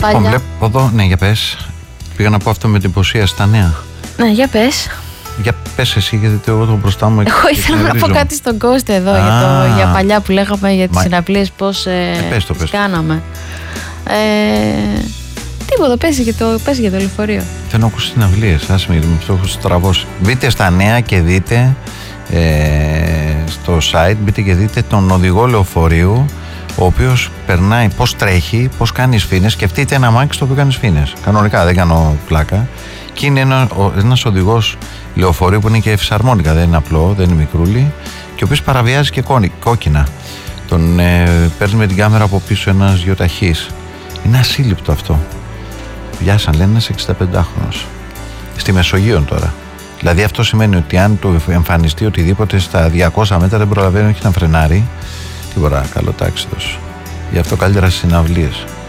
Παλιά. Βλέπω εδώ, ναι, για πες. Πήγα να πω αυτό με την ποσία στα νέα. Ναι, για πες. Για πες εσύ, γιατί εγώ το μπροστά μου. Εγώ ήθελα να πω κάτι στον Κώστα εδώ για παλιά που λέγαμε για τις συναυλίες, πώς τις κάναμε. Τίποτα, πες για το λεωφορείο. Θέλω να ακούσω συναυλίες, άσε με, γιατί το έχω στραβώσει. Μπείτε στα νέα και δείτε στο site, μπείτε και δείτε τον οδηγό λεωφορείου, ο οποίος περνάει, πώς τρέχει, πώς κάνει σφήνες. Σκεφτείτε ένα αμάξι στο οποίο κάνει σφήνες. Κανονικά, δεν κάνω πλάκα. Και είναι ένας οδηγός λεωφορείου που είναι και φυσαρμόνικα, δεν είναι απλό, δεν είναι μικρούλι, και ο οποίος παραβιάζει και κόκκινα. Τον παίρνει με την κάμερα από πίσω ένας γεωταχής. Είναι ασύλληπτο αυτό. Πιάσαν, λένε, ένας 65χρονος. Στη Μεσογείο τώρα. Δηλαδή αυτό σημαίνει ότι αν του εμφανιστεί οτιδήποτε στα 200 μέτρα δεν προλαβαίνει όχι να φρενάρει. Τίποτα, καλό τάξιδος. Γι' αυτό καλύτερα στις συναυλίες.